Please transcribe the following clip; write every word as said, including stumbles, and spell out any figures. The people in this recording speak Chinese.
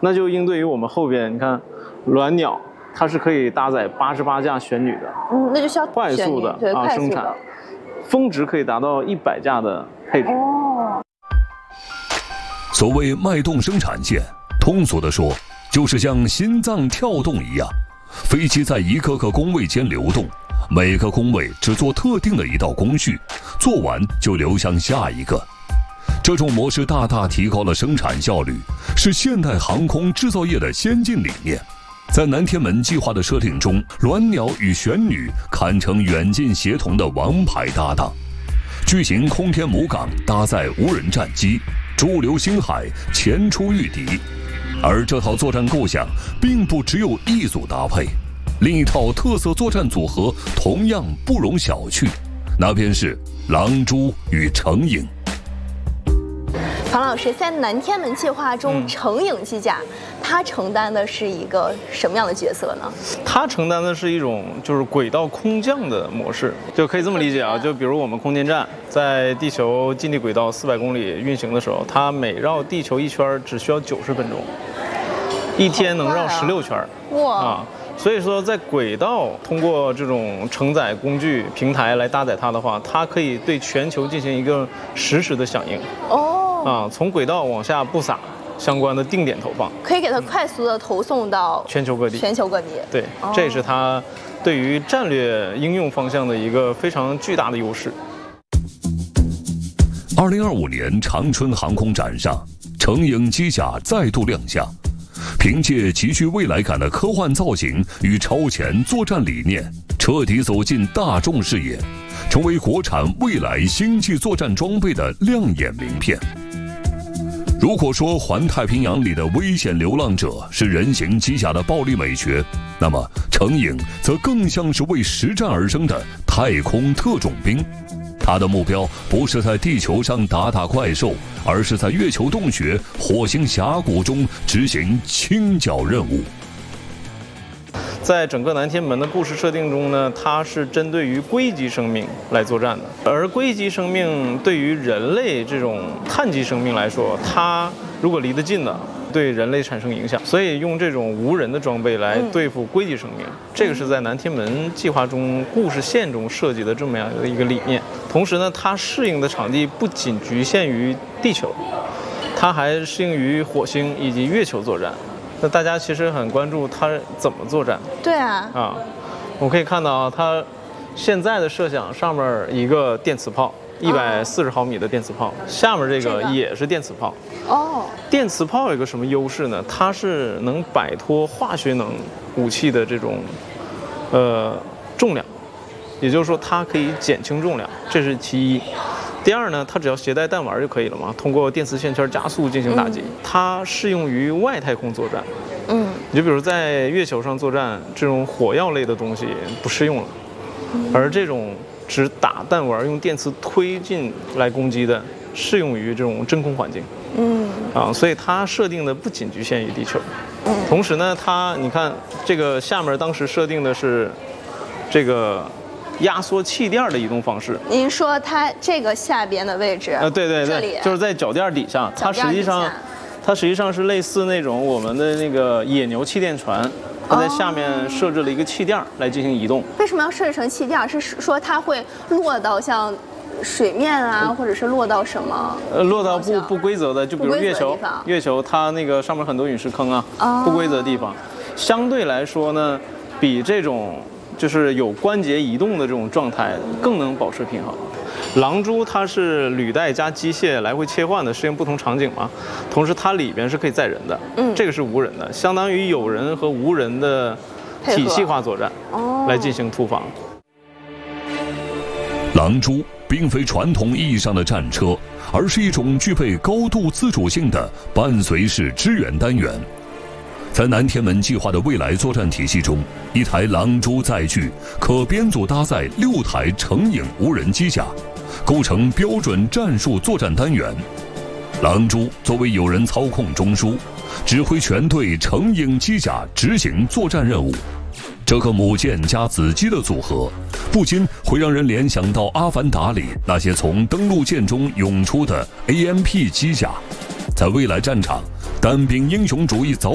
那就应对于我们后边，你看，鸾鸟它是可以搭载八十八架旋女的， 嗯，那就需要快速的对啊生产，峰值可以达到一百架的配置。 哦， 所谓脉动生产线，通俗的说，就是像心脏跳动一样，飞机在一个个工位间流动，每个工位只做特定的一道工序，做完就流向下一个。这种模式大大提高了生产效率，是现代航空制造业的先进理念。在南天门计划的设定中，鸾鸟与玄女堪称远近协同的王牌搭档。巨型空天母港搭载无人战机，驻留星海，前出御敌。而这套作战构想并不只有一组搭配，另一套特色作战组合同样不容小觑，那便是狼蛛与成影。 庞老师，在南天门计划中，嗯、成影机甲它承担的是一个什么样的角色呢？ 它承担的是一种就是轨道空降的模式，就可以这么理解啊。就比如我们空间站在地球近地轨道四百公里运行的时候，它每绕地球一圈只需要九十分钟，一天能绕十六圈。 哇！ 啊，所以说在轨道通过这种承载工具平台来搭载它的话，它可以对全球进行一个实时的响应。 哦。 啊，从轨道往下布撒相关的定点投放， 可以给它快速的投送到全球各地。 全球各地， 对，哦、这也是它对于战略应用方向的一个非常巨大的优势。 二零二五年长春航空展上，成影机甲再度亮相，凭借极具未来感的科幻造型与超前作战理念，彻底走进大众视野，成为国产未来星际作战装备的亮眼名片。如果说环太平洋里的危险流浪者是人形机甲的暴力美学，那么成影则更像是为实战而生的太空特种兵。他的目标不是在地球上打打怪兽，而是在月球洞穴、火星峡谷中执行清剿任务。 在整个南天门的故事设定中呢，它是针对于硅基生命来作战的，而硅基生命对于人类这种碳基生命来说，它如果离得近的，对人类产生影响，所以用这种无人的装备来对付硅基生命，嗯、这个是在南天门计划中故事线中设计的这么样的一个理念。同时呢，它适应的场地不仅局限于地球，它还适应于火星以及月球作战。那大家其实很关注它怎么作战。 对啊。 啊，我可以看到啊，它现在的设想上面一个电磁炮，一百四十毫米的电磁炮，下面这个也是电磁炮。 哦。电磁炮有一个什么优势呢？它是能摆脱化学能武器的这种呃重量，也就是说它可以减轻重量，这是其一。第二呢，它只要携带弹丸就可以了嘛，通过电磁线圈加速进行打击。嗯、它适用于外太空作战。嗯，你就比如在月球上作战，这种火药类的东西不适用了，嗯、而这种只打弹丸用电磁推进来攻击的，适用于这种真空环境。嗯，啊，所以它设定的不仅局限于地球。嗯，同时呢，它你看这个下面当时设定的是这个压缩气垫的移动方式。 您说它这个下边的位置？ 啊，对对对，就是在脚垫底下。它实际上，它实际上是类似那种我们的那个野牛气垫船，它在下面设置了一个气垫来进行移动。 为什么要设置成气垫？是说它会落到像水面啊，或者是落到什么？ 呃，落到不不规则的，就比如月球，月球它那个上面很多陨石坑啊，哦、不规则的地方，相对来说呢，比这种就是有关节移动的这种状态更能保持平衡。狼蛛它是履带加机械来回切换的，适应不同场景嘛。同时它里边是可以载人的，嗯，这个是无人的，相当于有人和无人的体系化作战，哦，来进行突防。 狼蛛并非传统意义上的战车，而是一种具备高度自主性的伴随式支援单元。在南天门计划的未来作战体系中，一台狼蛛载具可编组搭载六台成影无人机甲，构成标准战术作战单元。狼蛛作为有人操控中枢，指挥全队成影机甲执行作战任务。这个母舰加子机的组合，不禁会让人联想到《阿凡达》里那些从登陆舰中涌出的 A M P 机甲。在未来战场，单兵英雄主义早